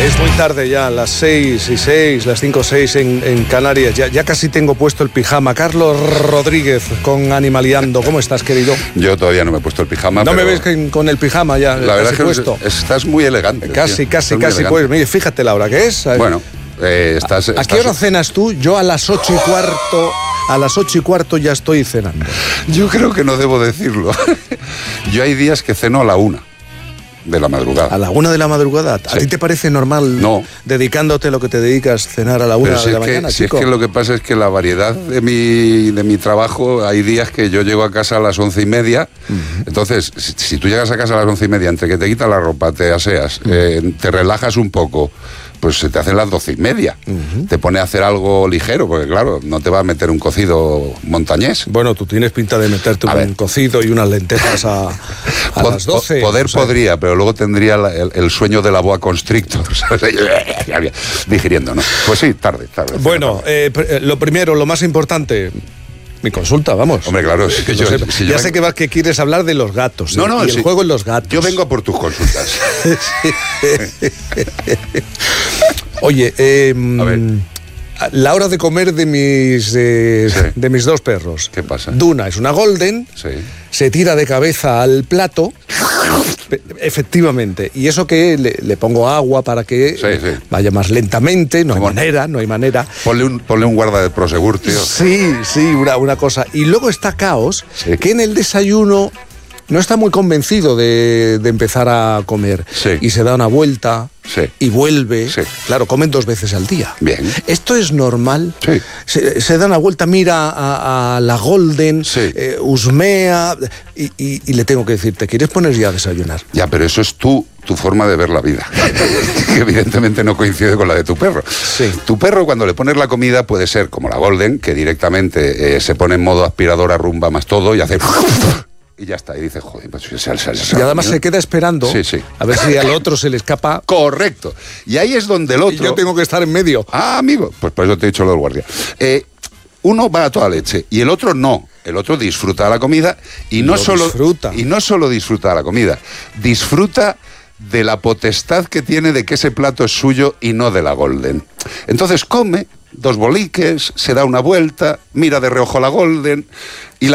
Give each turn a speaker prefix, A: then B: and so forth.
A: Es muy tarde ya, las 6:06, las 5:06 en Canarias. Ya casi tengo puesto el pijama. Carlos Rodríguez con Animaliando. ¿Cómo estás, querido?
B: Yo todavía no me he puesto el pijama.
A: No me ves con el pijama ya.
B: La verdad es que
A: puesto.
B: Estás muy elegante.
A: Casi. Pues mire, fíjate la hora que es.
B: Bueno,
A: ¿A qué hora cenas tú? Yo a las 8:15. A las 8:15 ya estoy cenando.
B: Yo creo que no debo decirlo. Yo hay días que ceno a la 1 de la madrugada.
A: ¿A la 1 de la madrugada? ¿A ti te parece normal,
B: no,
A: dedicándote lo que te dedicas, cenar a la 1 de la mañana,
B: si
A: chico?
B: es que lo que pasa es que la variedad de mi trabajo, hay días que yo llego a casa a las 11:30. Entonces, si tú llegas a casa a las 11:30, entre que te quitas la ropa, te aseas, te relajas un poco, pues se te hacen las 12:30. Te pone a hacer algo ligero, porque claro, no te va a meter un cocido montañés.
A: Bueno, tú tienes pinta de meterte un cocido y unas lentejas a las 12.
B: Podría, pero luego tendría el sueño de la boa constrictor, ¿sabes? Digiriendo, ¿no? Pues sí, tarde.
A: Bueno, lo primero, lo más importante, mi consulta, vamos.
B: Hombre, claro, es que
A: ya sé que quieres hablar de los gatos.
B: No,
A: y el juego en los gatos.
B: Yo vengo por tus consultas.
A: Oye,
B: a ver.
A: La hora de comer de mis dos perros.
B: ¿Qué pasa?
A: Duna es una golden, se tira de cabeza al plato, efectivamente, y eso que le pongo agua para que vaya más lentamente, no hay manera.
B: Ponle un guarda de Prosegur, tío.
A: Sí, una cosa. Y luego está Caos, que en el desayuno no está muy convencido de empezar a comer. Y se da una vuelta y vuelve. Claro, comen 2 veces al día.
B: Bien.
A: ¿Esto es normal? Se da una vuelta, mira a la golden, husmea, y le tengo que decir, ¿te quieres poner ya a desayunar?
B: Ya, pero eso es tu forma de ver la vida, que evidentemente no coincide con la de tu perro. Tu perro, cuando le pones la comida, puede ser como la golden, que directamente se pone en modo aspiradora, rumba más todo y hace... Y ya está, y dice, joder, pues
A: y además se queda esperando a ver si al otro se le escapa.
B: Correcto. Y ahí es donde el otro...
A: Y yo tengo que estar en medio.
B: Ah, amigo, pues por eso te he dicho lo del guardia. Uno va a toda leche y el otro no. El otro disfruta de la comida y no solo disfruta de la comida, disfruta de la potestad que tiene de que ese plato es suyo y no de la golden. Entonces come 2 boliques, se da una vuelta, mira de reojo la golden y